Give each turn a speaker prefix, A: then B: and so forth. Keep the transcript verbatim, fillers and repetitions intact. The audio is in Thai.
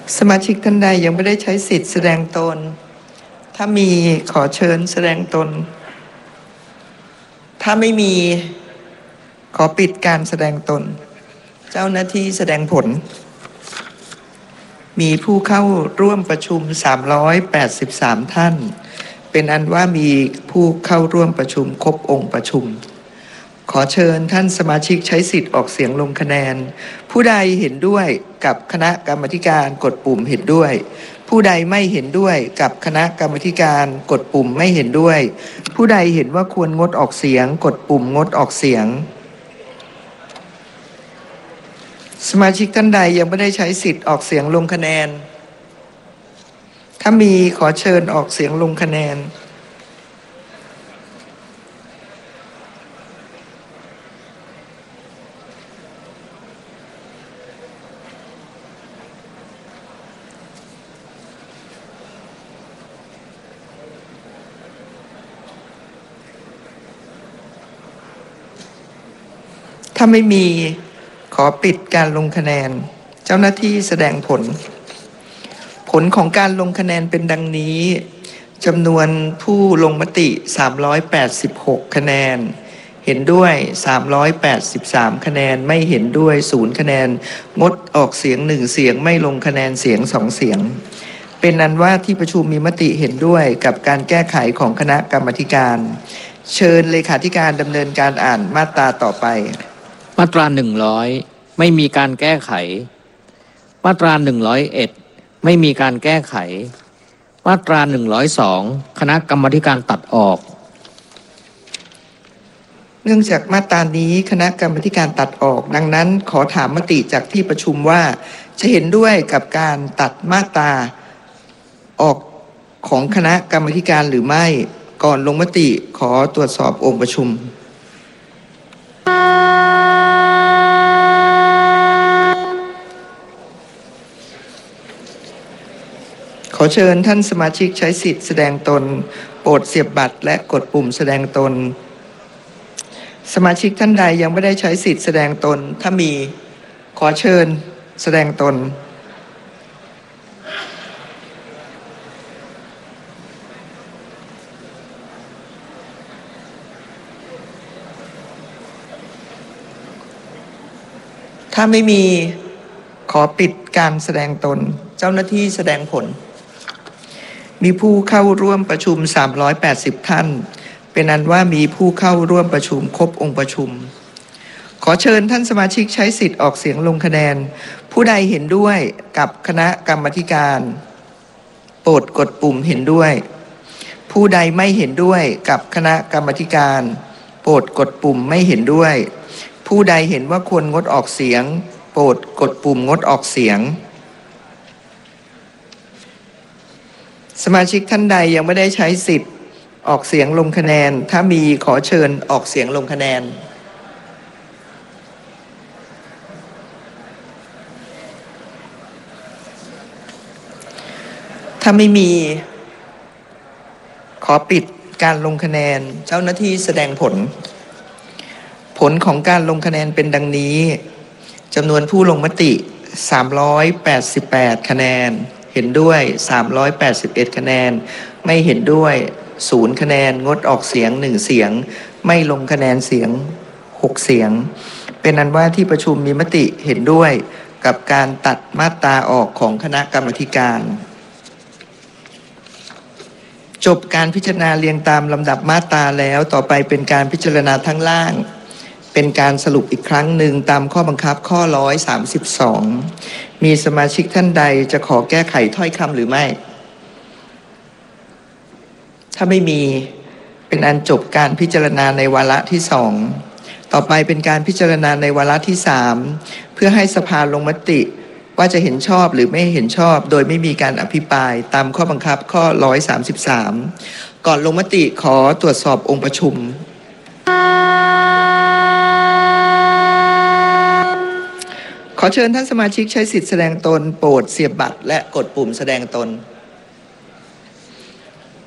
A: สมาชิกท่านใดยังไม่ได้ใช้สิทธิ์แสดงตนถ้ามีขอเชิญแสดงตนถ้าไม่มีขอปิดการแสดงตนเจ้าหน้าที่แสดงผลมีผู้เข้าร่วมประชุมสามร้อยแปดสิบสามท่านเป็นอันว่ามีผู้เข้าร่วมประชุมครบองค์ประชุมขอเชิญท่านสมาชิกใช้สิทธิ์ออกเสียงลงคะแนนผู้ใดเห็นด้วยกับคณะกรรมาธิการกดปุ่มเห็นด้วยผู้ใดไม่เห็นด้วยกับคณะกรรมาธิการกดปุ่มไม่เห็นด้วยผู้ใดเห็นว่าควรงดออกเสียงกดปุ่มงดออกเสียงสมาชิกท่านใดยังไม่ได้ใช้สิทธิ์ออกเสียงลงคะแนนถ้ามีขอเชิญออกเสียงลงคะแนนถ้าไม่มีขอปิดการลงคะแนนเจ้าหน้าที่แสดงผลผลของการลงคะแนนเป็นดังนี้จำนวนผู้ลงมติสามร้อยแปดสิบหกคะแนนเห็นด้วยสามร้อยแปดสิบสามคะแนนไม่เห็นด้วยศูนย์คะแนนงดออกเสียงหนึ่งเสียงไม่ลงคะแนนเสียงสองเสียงเป็นนั้นว่าที่ประชุมมีมติเห็นด้วยกับการแก้ไขของคณะกรรมาธิการเชิญเลขาธิการดำเนินการอ่านมาตราต่อไป
B: มาตราหนึ่งร้อยไม่มีการแก้ไขมาตราหนึ่งร้อยเอ็ดไม่มีการแก้ไขมาตราหนึ่งร้อยสองคณะกรรมาธิการตัดออก
A: เนื่องจากมาตรานี้คณะกรรมาธิการตัดออกดังนั้นขอถามมติจากที่ประชุมว่าจะเห็นด้วยกับการตัดมาตราออกของคณะกรรมาธิการหรือไม่ก่อนลงมติขอตรวจสอบองค์ประชุมขอเชิญท่านสมาชิกใช้สิทธิ์แสดงตนโปรดเสียบบัตรและกดปุ่มแสดงตนสมาชิกท่านใดยังไม่ได้ใช้สิทธิ์แสดงตนถ้ามีขอเชิญแสดงตนถ้าไม่มีขอปิดการแสดงตนเจ้าหน้าที่แสดงผลมีผู้เข้าร่วมประชุมสามร้อยแปดสิบท่านเป็นอันว่ามีผู้เข้าร่วมประชุมครบองค์ประชุมขอเชิญท่านสมาชิกใช้สิทธิ์ออกเสียงลงคะแนนผู้ใดเห็นด้วยกับคณะกรรมาธิการโปรดกดปุ่มเห็นด้วยผู้ใดไม่เห็นด้วยกับคณะกรรมาธิการโปรดกดปุ่มไม่เห็นด้วยผู้ใดเห็นว่าควรงดออกเสียงโปรดกดปุ่มงดออกเสียงสมาชิกท่านใดยังไม่ได้ใช้สิทธิ์ออกเสียงลงคะแนนถ้ามีขอเชิญออกเสียงลงคะแนนถ้าไม่มีขอปิดการลงคะแนนเจ้าหน้าที่แสดงผลผลของการลงคะแนนเป็นดังนี้จำนวนผู้ลงมติสามร้อยแปดสิบแปดคะแนนเห็นด้วยสามร้อยแปดสิบเอ็ดคะแนนไม่เห็นด้วยศูนย์คะแนนงดออกเสียงหนึ่งเสียงไม่ลงคะแนนเสียงหกเสียงเป็นนั้นว่าที่ประชุมมีมติเห็นด้วยกับการตัดมาตราออกของคณะกรรมาธิการจบการพิจารณาเรียงตามลำดับมาตราแล้วต่อไปเป็นการพิจารณาทั้งล่างเป็นการสรุปอีกครั้งหนึ่งตามข้อบังคับข้อหนึ่งร้อยสามสิบสองมีสมาชิกท่านใดจะขอแก้ไขถ้อยคำหรือไม่ถ้าไม่มีเป็นอันจบการพิจารณาในวาระที่สองต่อไปเป็นการพิจารณาในวาระที่สามเพื่อให้สภาลงมติว่าจะเห็นชอบหรือไม่เห็นชอบโดยไม่มีการอภิปรายตามข้อบังคับข้อหนึ่งร้อยสามสิบสามก่อนลงมติขอตรวจสอบองค์ประชุมขอเชิญท่านสมาชิกใช้สิทธิ์แสดงตนโปรดเสียบบัตรและกดปุ่มแสดงตน